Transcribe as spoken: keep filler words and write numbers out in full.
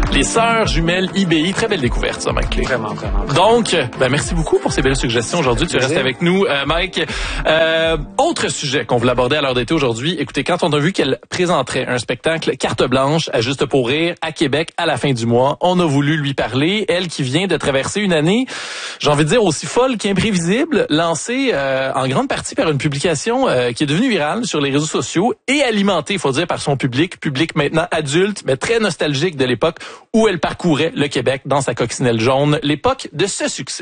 Les sœurs jumelles I B I, très belle découverte, ça, Mike Clé. Vraiment, vraiment. Donc, ben merci beaucoup pour ces belles suggestions aujourd'hui. Tu restes avec nous, euh, Mike. Euh, autre sujet qu'on voulait aborder à l'heure d'été aujourd'hui. Écoutez, quand on a vu qu'elle présenterait un spectacle carte blanche à Juste pour rire à Québec à la fin du mois, on a voulu lui parler. Elle qui vient de traverser une année, j'ai envie de dire aussi folle qu'imprévisible, lancée euh, en grande partie par une publication euh, qui est devenue virale sur les réseaux sociaux et alimentée, il faut dire, par son public, public maintenant adulte, mais très nostalgique de l'époque où elle parcourait le Québec dans sa coccinelle jaune, l'époque de ce succès.